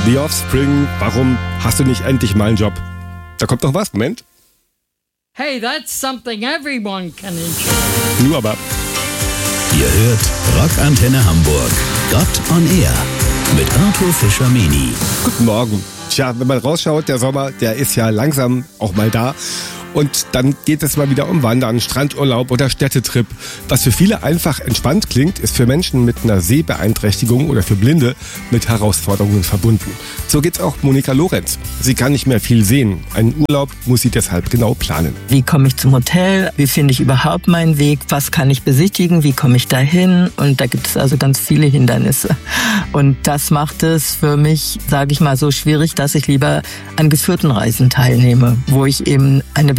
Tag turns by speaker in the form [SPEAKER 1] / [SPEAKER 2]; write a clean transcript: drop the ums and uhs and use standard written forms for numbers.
[SPEAKER 1] The Offspring, warum hast du nicht endlich mal einen Job? Da kommt noch was, Moment.
[SPEAKER 2] Hey, that's something everyone can enjoy.
[SPEAKER 1] Nur aber.
[SPEAKER 3] Ihr hört Rockantenne Hamburg. Gott on Air mit Arthur Fischer-Meni.
[SPEAKER 1] Guten Morgen. Tja, wenn man rausschaut, der Sommer, der ist ja langsam auch mal da. Und dann geht es mal wieder um Wandern, Strandurlaub oder Städtetrip. Was für viele einfach entspannt klingt, ist für Menschen mit einer Sehbeeinträchtigung oder für Blinde mit Herausforderungen verbunden. So geht's auch Monika Lorenz. Sie kann nicht mehr viel sehen. Einen Urlaub muss sie deshalb genau planen.
[SPEAKER 4] Wie komme ich zum Hotel? Wie finde ich überhaupt meinen Weg? Was kann ich besichtigen? Wie komme ich dahin? Und da gibt es also ganz viele Hindernisse. Und das macht es für mich, sage ich mal, so schwierig, dass ich lieber an geführten Reisen teilnehme, wo ich eben eine